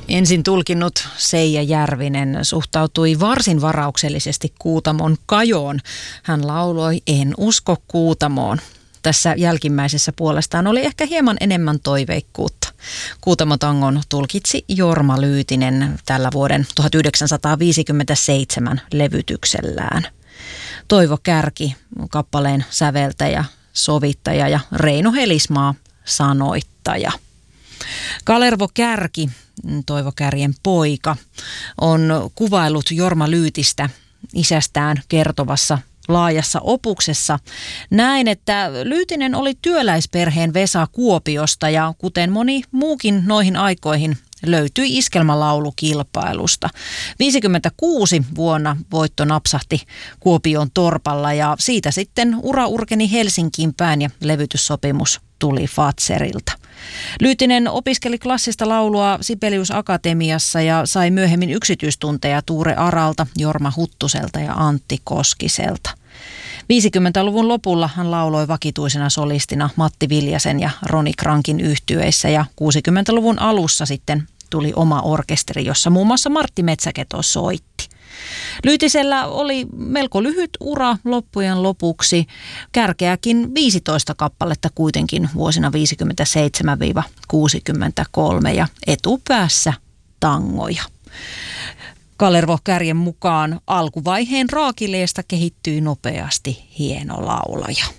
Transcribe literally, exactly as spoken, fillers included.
Ensin tulkinnut Seija Järvinen suhtautui varsin varauksellisesti Kuutamon kajoon. Hän lauloi "En usko Kuutamoon". Tässä jälkimmäisessä puolestaan oli ehkä hieman enemmän toiveikkuutta. Kuutamotangon tulkitsi Jorma Lyytinen tällä vuoden tuhatyhdeksänsataaviisikymmentäseitsemän levytyksellään. Toivo Kärki, kappaleen säveltäjä, sovittaja ja Reino Helismaa, sanoittaja. Kalervo Kärki, Toivo Kärjen poika, on kuvaillut Jorma Lyytistä isästään kertovassa laajassa opuksessa näin, että Lyytinen oli työläisperheen Vesa Kuopiosta ja kuten moni muukin noihin aikoihin löytyi iskelmälaulukilpailusta. viisikymmentäkuusi vuonna voitto napsahti Kuopion torpalla ja siitä sitten ura urkeni Helsinkiin päin ja levytyssopimus tuli Fazerilta. Lyytinen opiskeli klassista laulua Sibelius Akatemiassa ja sai myöhemmin yksityistunteja Tuure Aralta, Jorma Huttuselta ja Antti Koskiselta. viisikymmentäluvun lopulla hän lauloi vakituisena solistina Matti Viljasen ja Roni Krankin yhtyeissä ja kuusikymmentäluvun alussa sitten tuli oma orkesteri, jossa muun muassa Martti Metsäketo soitti. Lyytisellä oli melko lyhyt ura loppujen lopuksi, kärkeäkin viisitoista kappaletta kuitenkin vuosina viisikymmentäseitsemän kuusikymmentäkolme ja etupäässä tangoja. Kalervo Kärjen mukaan alkuvaiheen raakileesta kehittyi nopeasti hieno laulaja.